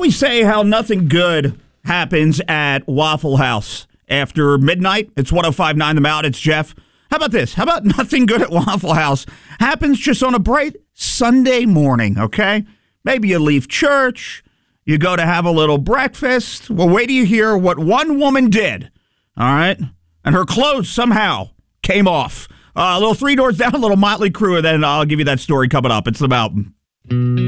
we say how nothing good happens at Waffle House after midnight? It's 105.9 The Mountain. It's Jeff. How about this? How about nothing good at Waffle House happens just on a bright Sunday morning, okay? Maybe you leave church, you go to have a little breakfast. Well, wait till you hear what one woman did, all right? And her clothes somehow came off. A little Three Doors Down, a little Motley Crue, and then I'll give you that story coming up. It's about...